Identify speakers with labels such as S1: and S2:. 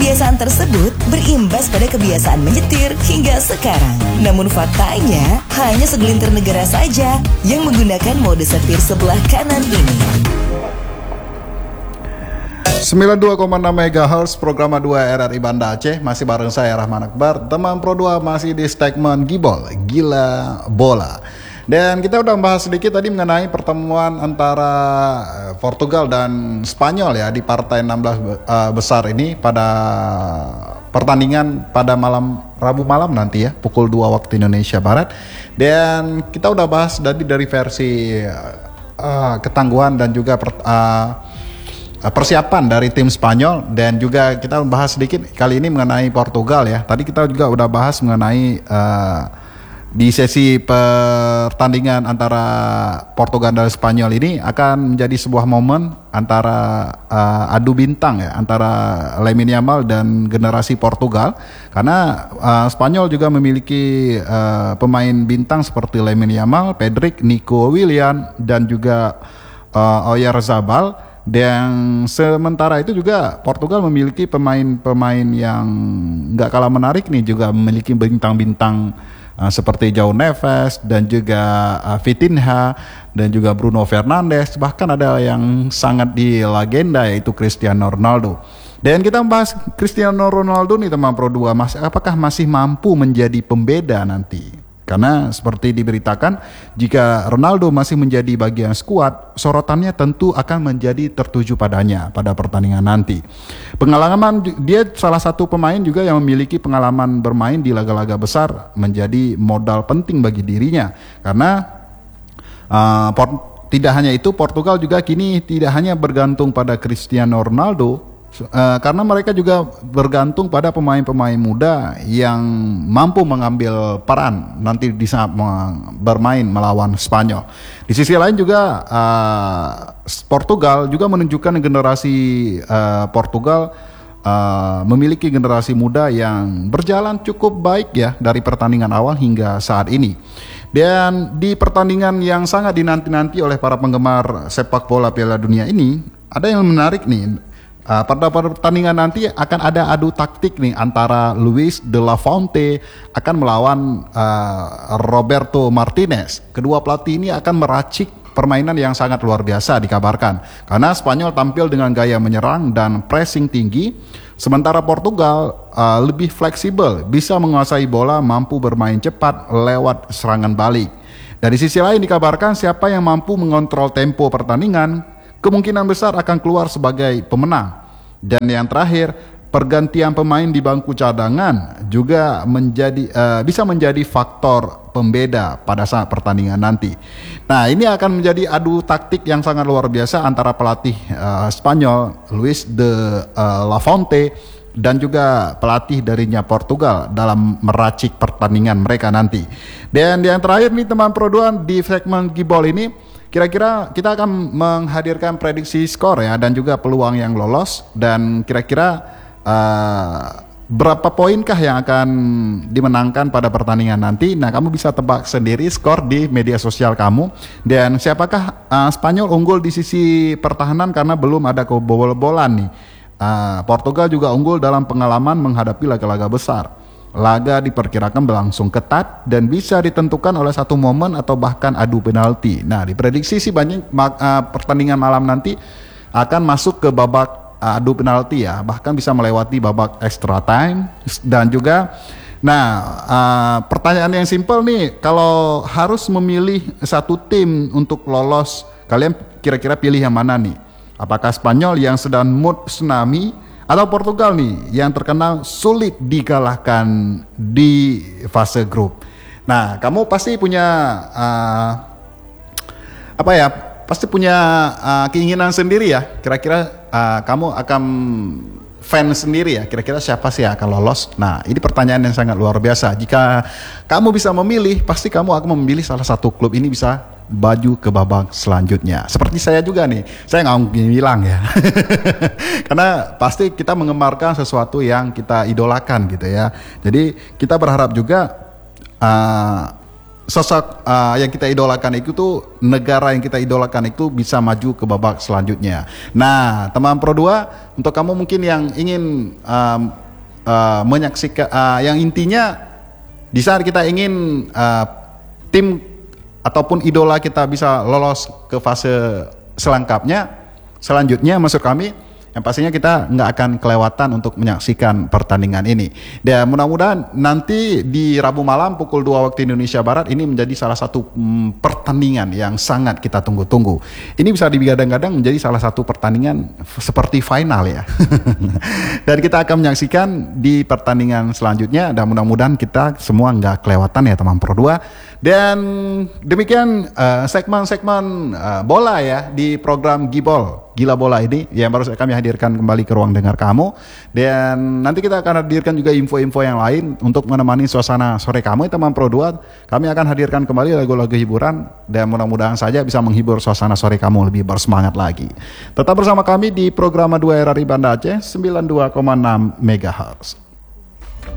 S1: Kebiasaan tersebut berimbas pada kebiasaan menyetir hingga sekarang. Namun faktanya, hanya segelintir negara saja yang menggunakan mode setir sebelah kanan ini.
S2: 92,6 MHz program 2 RRI Banda Aceh. Masih bareng saya Rahman Akbar. Teman Pro 2 masih di segmen Gibol, Gila Bola. Dan kita udah bahas sedikit tadi mengenai pertemuan antara Portugal dan Spanyol ya di partai 16 besar ini pada pertandingan pada Rabu malam nanti ya pukul 2 waktu Indonesia Barat. Dan kita udah bahas dari versi ketangguhan dan juga persiapan dari tim Spanyol, dan juga kita bahas sedikit kali ini mengenai Portugal ya. Tadi kita juga udah bahas mengenai di sesi pertandingan antara Portugal dan Spanyol ini akan menjadi sebuah momen antara adu bintang ya antara Lamine Yamal dan generasi Portugal, karena Spanyol juga memiliki pemain bintang seperti Lamine Yamal, Pedri, Nico Williams dan juga Oyarzabal. Dan sementara itu juga Portugal memiliki pemain-pemain yang nggak kalah menarik nih, juga memiliki bintang-bintang seperti João Neves dan juga Vitinha dan juga Bruno Fernandes, bahkan ada yang sangat di legenda yaitu Cristiano Ronaldo. Dan kita membahas Cristiano Ronaldo nih teman Pro 2, apakah masih mampu menjadi pembeda nanti? Karena seperti diberitakan, jika Ronaldo masih menjadi bagian skuad, sorotannya tentu akan menjadi tertuju padanya pada pertandingan nanti. Pengalaman, dia salah satu pemain juga yang memiliki pengalaman bermain di laga-laga besar, menjadi modal penting bagi dirinya. Karena tidak hanya itu, Portugal juga kini tidak hanya bergantung pada Cristiano Ronaldo, karena mereka juga bergantung pada pemain-pemain muda yang mampu mengambil peran nanti di saat bermain melawan Spanyol. Di sisi lain juga Portugal juga menunjukkan generasi Portugal memiliki generasi muda yang berjalan cukup baik ya dari pertandingan awal hingga saat ini. Dan di pertandingan yang sangat dinanti-nanti oleh para penggemar sepak bola Piala Dunia ini, ada yang menarik nih. Pada pertandingan nanti akan ada adu taktik nih antara Luis de la Fuente akan melawan Roberto Martinez. Kedua pelatih ini akan meracik permainan yang sangat luar biasa dikabarkan, karena Spanyol tampil dengan gaya menyerang dan pressing tinggi, sementara Portugal lebih fleksibel, bisa menguasai bola, mampu bermain cepat lewat serangan balik. Dari sisi lain dikabarkan siapa yang mampu mengontrol tempo pertandingan kemungkinan besar akan keluar sebagai pemenang. Dan yang terakhir, pergantian pemain di bangku cadangan juga bisa menjadi faktor pembeda pada saat pertandingan nanti. Nah, ini akan menjadi adu taktik yang sangat luar biasa antara pelatih Spanyol Luis de la Fuente dan juga pelatih darinya Portugal dalam meracik pertandingan mereka nanti. Dan yang terakhir nih teman Pro 2 di segmen Gibol ini, kira-kira kita akan menghadirkan prediksi skor ya dan juga peluang yang lolos, dan kira-kira berapa poinkah yang akan dimenangkan pada pertandingan nanti. Nah, kamu bisa tebak sendiri skor di media sosial kamu. Dan siapakah Spanyol unggul di sisi pertahanan karena belum ada kebobolan nih. Portugal juga unggul dalam pengalaman menghadapi laga-laga besar. Laga diperkirakan berlangsung ketat dan bisa ditentukan oleh satu momen atau bahkan adu penalti. Nah, diprediksi sih banyak pertandingan malam nanti akan masuk ke babak adu penalti ya, bahkan bisa melewati babak extra time. Dan juga, pertanyaan yang simpel nih, kalau harus memilih satu tim untuk lolos, kalian kira-kira pilih yang mana nih? Apakah Spanyol yang sedang mood tsunami, atau Portugal nih yang terkenal sulit dikalahkan di fase grup? Nah, kamu pasti punya pasti punya keinginan sendiri ya. Kira-kira kamu akan fans sendiri ya, kira-kira siapa sih yang akan lolos? Nah, ini pertanyaan yang sangat luar biasa. Jika kamu bisa memilih, pasti kamu akan memilih salah satu klub ini bisa baju ke babak selanjutnya. Seperti saya juga nih, saya nggak mungkin bilang ya. Karena pasti kita mengemarkan sesuatu yang kita idolakan gitu ya. Jadi kita berharap juga sosok yang kita idolakan itu tuh, negara yang kita idolakan itu bisa maju ke babak selanjutnya. Nah, teman Pro 2, untuk kamu mungkin yang ingin menyaksikan, yang intinya di saat kita ingin tim ataupun idola kita bisa lolos ke fase selanjutnya maksud kami, yang pastinya kita nggak akan kelewatan untuk menyaksikan pertandingan ini. Dan mudah-mudahan nanti di Rabu malam pukul 2 waktu Indonesia Barat ini menjadi salah satu pertandingan yang sangat kita tunggu-tunggu. Ini bisa digadang-gadang menjadi salah satu pertandingan seperti final ya. Dan kita akan menyaksikan di pertandingan selanjutnya, dan mudah-mudahan kita semua nggak kelewatan ya teman Pro 2. Dan demikian segmen-segmen bola ya di program Gila Bola ini yang baru kami hadirkan kembali ke ruang dengar kamu. Dan nanti kita akan hadirkan juga info-info yang lain untuk menemani suasana sore kamu teman Pro 2. Kami akan hadirkan kembali lagu-lagu hiburan dan mudah-mudahan saja bisa menghibur suasana sore kamu lebih bersemangat lagi. Tetap bersama kami di program 2 RRI Banda Aceh 92,6 MHz.